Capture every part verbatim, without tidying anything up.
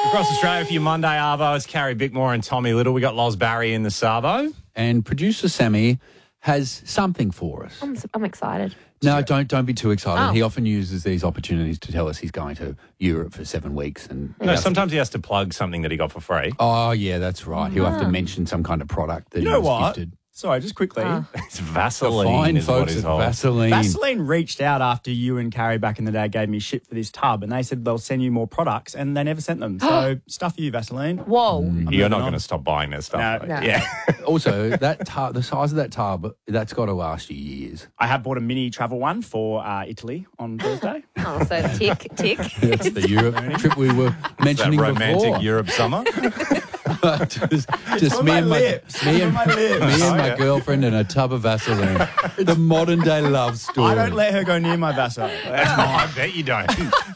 Across Australia for your Monday Arvo, it's Carrie Bickmore and Tommy Little. We got Loz Barry in the Sabo. And producer Sammy has something for us. I'm, I'm excited. No, don't don't be too excited. Oh. He often uses these opportunities to tell us he's going to Europe for seven weeks. And No, sometimes he has to plug something that he got for free. Oh, yeah, that's right. He'll have to mention some kind of product that You he know was what? gifted. Sorry, just quickly. Uh. It's Vaseline. Fine is what folks he's at on. Vaseline. Vaseline reached out after you and Carrie back in the day gave me shit for this tub, and they said they'll send you more products, and they never sent them. So stuff you, Vaseline. Whoa. I'm You're not moving going to on. stop buying their stuff. No. though. No. Yeah. Also, that tub, the size of that tub, that's got to last you years. I have bought a mini travel one for uh, Italy on Thursday. Oh, so tick, tick. That's the Europe trip we were that mentioning romantic before. Europe summer. just just on me my and my, lips. me It's and, on my lips. me and Oh, my yeah. girlfriend and a tub of Vaseline. The modern day love story. I don't let her go near my Vaseline. That's mine. I bet you don't.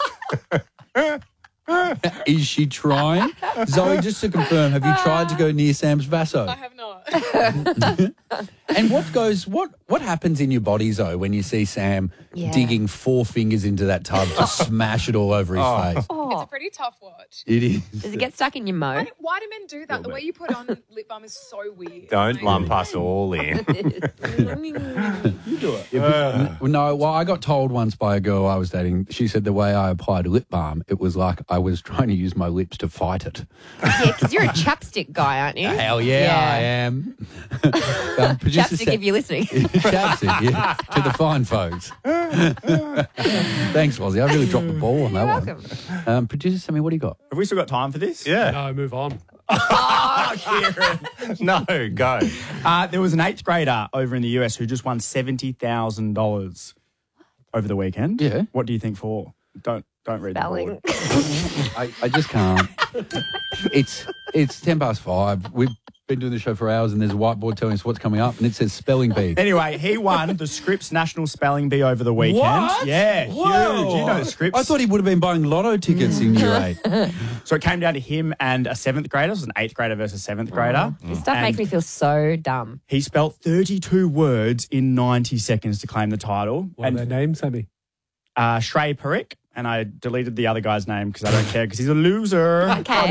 Is she trying? Zoe, just to confirm, have you tried to go near Sam's Vaso? I have not. And what goes, what what happens in your body, Zoe, when you see Sam Yeah. digging four fingers into that tub to smash it all over his Oh. face? It's Oh, a pretty tough watch. It is. does it get stuck in your mo? Why, why do men do that? The way you put on lip balm is so weird. Don't Like, lump us all in. You do it. No, well, I got told once by a girl I was dating, she said the way I applied lip balm, it was like I was trying to use my lips to fight it. Yeah, because you're a chapstick guy, aren't you? Hell yeah, Yeah. I am. um, producer Chapstick, Sa- if you're listening. Chapstick, yeah, to the fine folks. Thanks, Wazzy. I really dropped the ball on that You're one. welcome. Um, producer Sammy, what do you got? Have we still got time for this? Yeah. No, move on. Oh, Kieran. No, go. Uh, there was an eighth grader over in the U S who just won seventy thousand dollars over the weekend. Yeah. What do you think for? Don't don't read the Spelling. board. I, I just can't. It's it's ten past five. We've been doing the show for hours, and there's a whiteboard telling us what's coming up, and it says spelling bee. Anyway, he won the Scripps National Spelling Bee over the weekend. What? Yeah, Whoa. huge. You know the Scripps. I thought he would have been buying lotto tickets in year eight. So it came down to him and a seventh grader. It was an eighth grader versus a seventh grader. This stuff And makes me feel so dumb. He spelt thirty-two words in ninety seconds to claim the title. What are and their names, Sammy? uh, Shrey Parikh. And I deleted the other guy's name because I don't care because he's a loser. Okay.